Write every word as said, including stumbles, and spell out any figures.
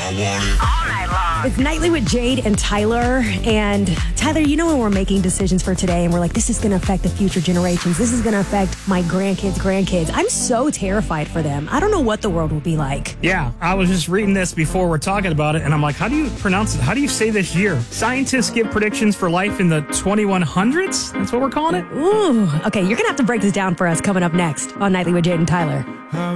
It's Nightly with Jade and Tyler. And Tyler, you know when we're making decisions for today and we're like, this is going to affect the future generations. This is going to affect my grandkids' grandkids. I'm so terrified for them. I don't know what the world will be like. Yeah, I was just reading this before we're talking about it, and I'm like, how do you pronounce it? How do you say this year? Scientists give predictions for life in the twenty-one hundreds? That's what we're calling it? Ooh. Okay, you're going to have to break this down for us coming up next on Nightly with Jade and Tyler.